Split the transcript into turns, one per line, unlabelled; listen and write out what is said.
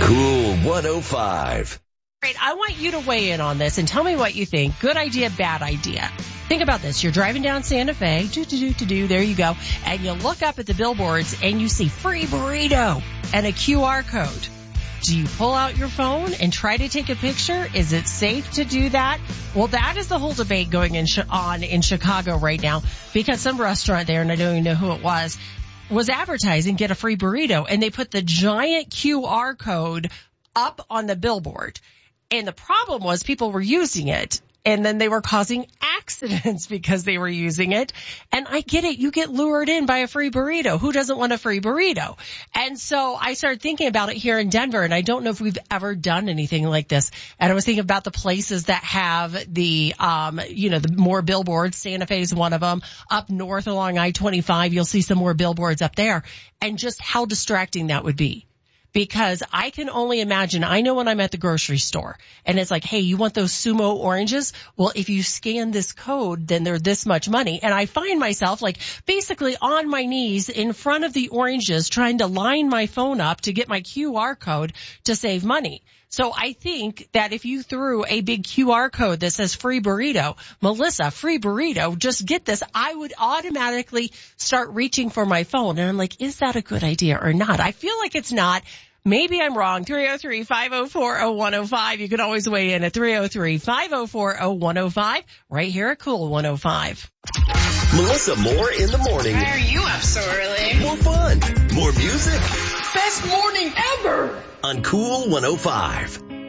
Cool 105.
Great. I want you to weigh in on this and tell me what you think. Good idea, bad idea. Think about this. You're driving down Santa Fe. There you go. And you look up at the billboards and you see free burrito and a QR code. Do you pull out your phone and try to take a picture? Is it safe to do that? Well, that is the whole debate going on in Chicago right now, because some restaurant there, and I don't even know who it was advertising get a free burrito, and they put the giant QR code up on the billboard. And the problem was people were using it, and then they were causing accidents because they were using it. And I get it. You get lured in by a free burrito. Who doesn't want a free burrito? And so I started thinking about it here in Denver, and I don't know if we've ever done anything like this. And I was thinking about the places that have the more billboards. Santa Fe is one of them. Up north along I-25, you'll see some more billboards up there, and just how distracting that would be. Because I can only imagine, I know when I'm at the grocery store and it's like, hey, you want those Sumo oranges? Well, if you scan this code, then they're this much money. And I find myself like basically on my knees in front of the oranges trying to line my phone up to get my QR code to save money. So I think that if you threw a big QR code that says free burrito, Melissa, free burrito, just get this, I would automatically start reaching for my phone. And I'm like, is that a good idea or not? I feel like it's not. Maybe I'm wrong. 303-504-0105. You can always weigh in at 303-504-0105 right here at Cool 105.
Melissa Moore in the morning.
Why are you up so early?
More fun. More music.
Best morning ever.
On Cool 105.